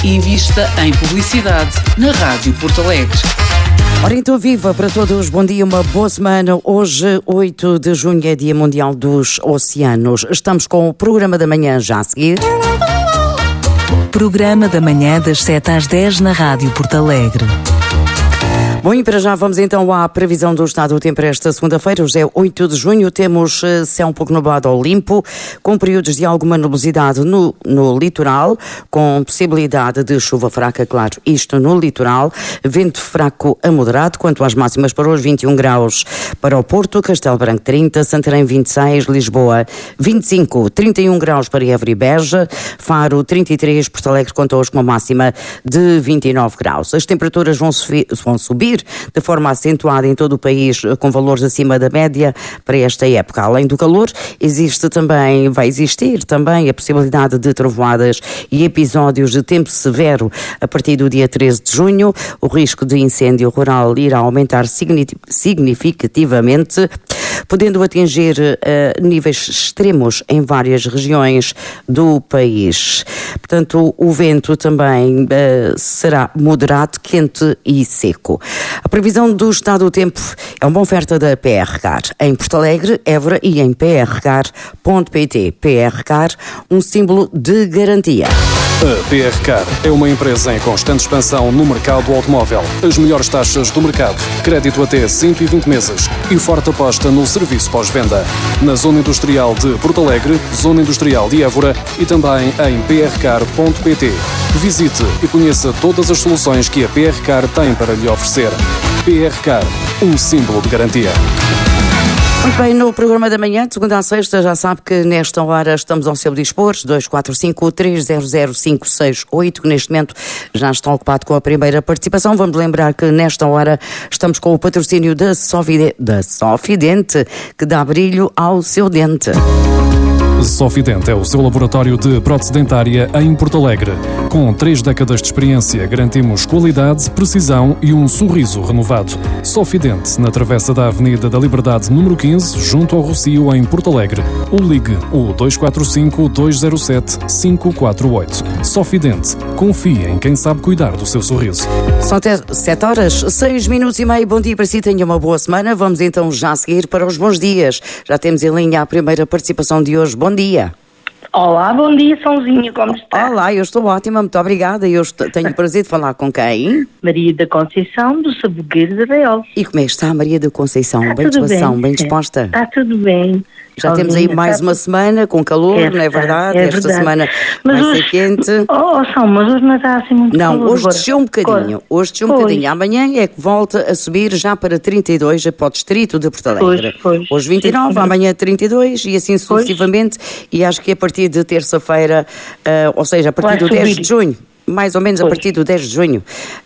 Invista em publicidade na Rádio Porto Alegre. Ora então, viva para todos, bom dia, uma boa semana. Hoje, 8 de junho, é Dia Mundial dos Oceanos. Estamos com o Programa da Manhã já a seguir. Programa da Manhã das 7 às 10 na Rádio Porto Alegre. Bom, e para já vamos então à previsão do estado do tempo para esta segunda-feira. Hoje é 8 de junho, temos céu um pouco nublado ao limpo, com períodos de alguma nebulosidade no litoral, com possibilidade de chuva fraca, claro, isto no litoral, vento fraco a moderado. Quanto às máximas para hoje, 21 graus para o Porto, Castelo Branco 30, Santarém 26, Lisboa 25, 31 graus para Évora e Beja, Faro 33, Porto Alegre conta hoje com uma máxima de 29 graus. As temperaturas vão subir de forma acentuada em todo o país, com valores acima da média para esta época. Além do calor, vai existir também a possibilidade de trovoadas e episódios de tempo severo a partir do dia 13 de junho. O risco de incêndio rural irá aumentar significativamente, podendo atingir níveis extremos em várias regiões do país. Portanto, o vento também será moderado, quente e seco. A previsão do estado do tempo é uma oferta da PR Car em Porto Alegre, Évora e em prcar.pt. PR Car, um símbolo de garantia. A PR Car é uma empresa em constante expansão no mercado automóvel. As melhores taxas do mercado, crédito até 120 meses e forte aposta no serviço pós-venda. Na Zona Industrial de Porto Alegre, Zona Industrial de Évora e também em prcar.pt. Visite e conheça todas as soluções que a PR Car tem para lhe oferecer. PR Car, um símbolo de garantia. Muito bem, no programa da manhã, de segunda a sexta, já sabe que nesta hora estamos ao seu dispor, 245-300-568, que neste momento já está ocupado com a primeira participação. Vamos lembrar que nesta hora estamos com o patrocínio da Sofidente, que dá brilho ao seu dente. Sofidente é o seu laboratório de prótese dentária em Porto Alegre. Com 3 décadas de experiência, garantimos qualidade, precisão e um sorriso renovado. Sofidente, na travessa da Avenida da Liberdade, número 15, junto ao Rocio, em Porto Alegre. Ou ligue o 245-207-548. Sofidente, confie em quem sabe cuidar do seu sorriso. São até 7 horas, 6 minutos e meio. Bom dia para si, tenha uma boa semana. Vamos então já seguir para os bons dias. Já temos em linha a primeira participação de hoje. Bom dia. Olá, bom dia, Sãozinho, como está? Olá, eu estou ótima, muito obrigada. Eu tenho o prazer de falar com quem? Maria da Conceição, do Sabugueiro de Arraial. E como é que está a Maria da Conceição? Está bem disposta? Está tudo bem. Já temos aí mais uma semana com calor, não é verdade? Esta semana vai ser quente. Mas hoje não está assim muito calor. Não, hoje desceu um bocadinho. Amanhã é que volta a subir já para 32, para o distrito de Porto Alegre. Hoje 29, amanhã 32 e assim sucessivamente. E acho que a partir de terça-feira, ou seja, a partir do 10 de junho, mais ou menos a partir do 10 de junho,